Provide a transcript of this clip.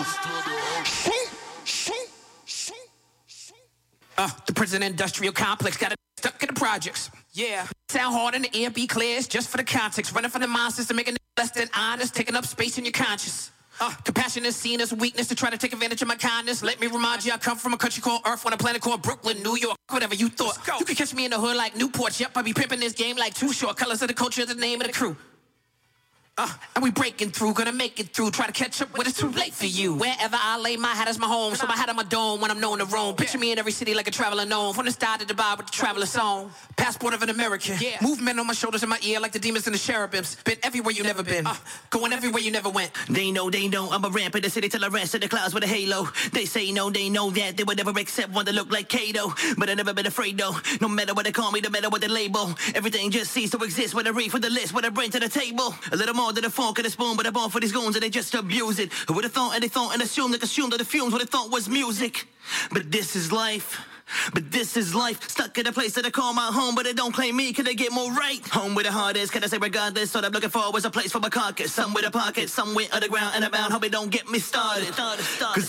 The prison industrial complex got it stuck in the projects. Yeah. Sound hard in the ear, be clear, it's just for the context. Running from the monsters to make a nigga less than honest, taking up space in your conscience. Compassion is seen as a weakness to try to take advantage of my kindness. Let me remind you, I come from a country called Earth on a planet called Brooklyn, New York, whatever you thought. You can catch me in the hood like Newport. Yep, I be pimping this game like Too Short. Colors of the culture is the name of the crew. And we breaking through, gonna make it through. Try to catch up when it's too late for you. Wherever I lay my hat is my home, so my hat on my dome when I'm known to roam. Picture me in every city like a traveler known. From the start to Dubai with the traveler song. Passport of an American. Movement on my shoulders and my ear like the demons and the cherubims. Been everywhere you never been. Going everywhere you never went. They know, I'm a ramp in the city till I rest in the clouds with a halo. They say no, they know that they would never accept one that look like Kato. But I never been afraid though. No matter what they call me, no matter what they label. Everything just ceased to exist when I read from the list, what I bring to the table. A little more than a fork and a spoon, but I born for these goons and they just abuse it. Who would have thought and they thought and assumed they consumed all the fumes what they thought was music. But this is life. But this is life, stuck in a place that I call my home, but they don't claim me, can they get more right? Home where the heart is, can I say regardless? All I'm looking for was a place for my carcass. Some with a pocket, some with underground and about, hope it don't get me started. Cause